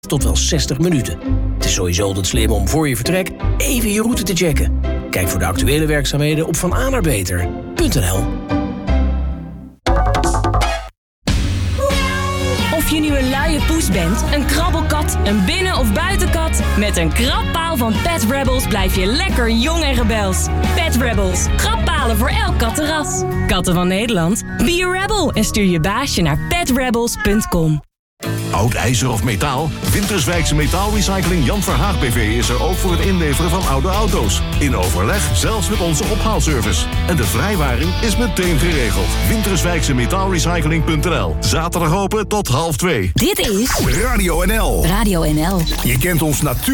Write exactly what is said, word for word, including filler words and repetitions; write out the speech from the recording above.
tot wel zestig minuten. Het is sowieso altijd slim om voor je vertrek even je route te checken. Kijk voor de actuele werkzaamheden op van a naar beter punt n l. Of je nu een luie poes bent, een krabbelkat, een binnen- of buitenkat... met een krabpaal van Pet Rebels blijf je lekker jong en rebels. Pet Rebels, krabbpalen voor elk kattenras. Katten van Nederland, be a rebel en stuur je baasje naar pet rebels punt com. Oud ijzer of metaal? Winterswijkse Metaalrecycling Jan Verhaag B V is er ook voor het inleveren van oude auto's. In overleg, zelfs met onze ophaalservice. En de vrijwaring is meteen geregeld. Winterswijkse Metaalrecycling punt n l. Zaterdag open tot half twee. Dit is Radio N L. Radio N L. Je kent ons natuurlijk.